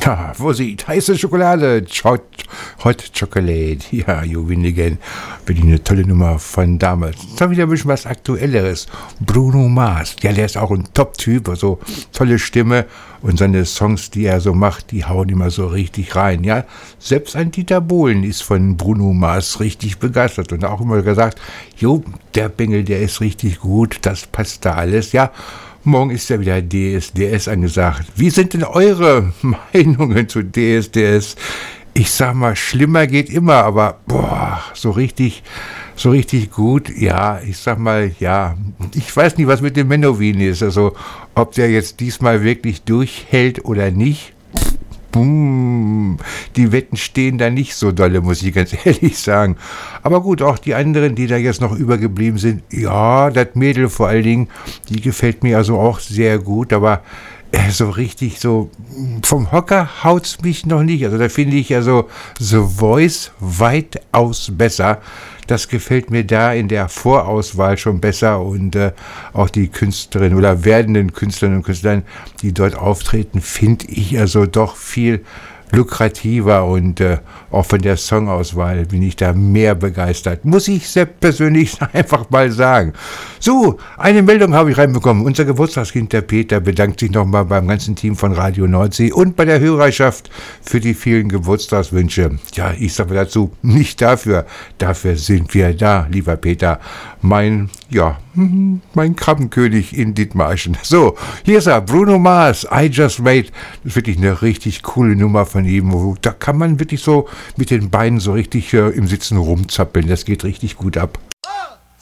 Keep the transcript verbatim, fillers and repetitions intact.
Ja, wo sieht heiße Schokolade, Hot, Hot Chocolate. Ja, You Win Again. Wirklich eine tolle Nummer von damals. Dann wieder ein bisschen was Aktuelleres. Bruno Mars. Ja, der ist auch ein Top-Typ. Also tolle Stimme. Und seine Songs, die er so macht, die hauen immer so richtig rein. Ja, selbst ein Dieter Bohlen ist von Bruno Mars richtig begeistert. Und auch immer gesagt, jo, der Bengel, der ist richtig gut. Das passt da alles. Ja. Morgen ist ja wieder D S D S angesagt. Wie sind denn eure Meinungen zu D S D S? Ich sag mal, schlimmer geht immer, aber boah, so richtig, so richtig gut. Ja, ich sag mal, ja, ich weiß nicht, was mit dem Menowin ist. Also, ob der jetzt diesmal wirklich durchhält oder nicht. Boom. Die Wetten stehen da nicht so dolle, muss ich ganz ehrlich sagen. Aber gut, auch die anderen, die da jetzt noch übergeblieben sind, ja, das Mädel vor allen Dingen, die gefällt mir also auch sehr gut, aber äh, so richtig so vom Hocker haut's mich noch nicht. Also da finde ich also The Voice weitaus besser. Das gefällt mir da in der Vorauswahl schon besser und äh, auch die Künstlerinnen oder werdenden Künstlerinnen und Künstlern, die dort auftreten, finde ich also doch viel lukrativer und äh, auch von der Songauswahl bin ich da mehr begeistert. Muss ich selbst persönlich einfach mal sagen. So, eine Meldung habe ich reinbekommen. Unser Geburtstagskind, der Peter, bedankt sich nochmal beim ganzen Team von Radio Nordsee und bei der Hörerschaft für die vielen Geburtstagswünsche. Ja, ich sage dazu, nicht dafür. Dafür sind wir da, lieber Peter. Mein, ja, mein Krabbenkönig in Dithmarschen. So, hier ist er, Bruno Mars, I Just Wait. Das ist wirklich eine richtig coole Nummer von ihm. Da kann man wirklich so mit den Beinen so richtig äh, im Sitzen rumzappeln. Das geht richtig gut ab.